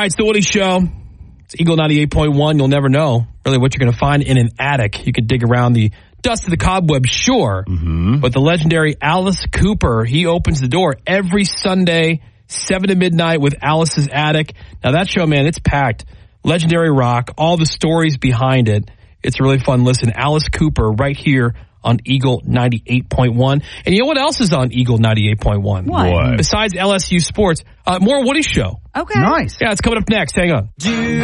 right, it's the Woody Show. It's Eagle 98.1. You'll never know really what you're going to find in an attic. You could dig around the dust of the cobwebs, sure. Mm-hmm. But the legendary Alice Cooper, he opens the door every Sunday, 7 to midnight with Alice's Attic. Now that show, man, it's packed. Legendary rock, all the stories behind it. It's a really fun listen. Alice Cooper right here on Eagle 98.1. And you know what else is on Eagle 98.1? What? Besides LSU sports, more Woody Show. Okay. Nice. Yeah, it's coming up next. Hang on.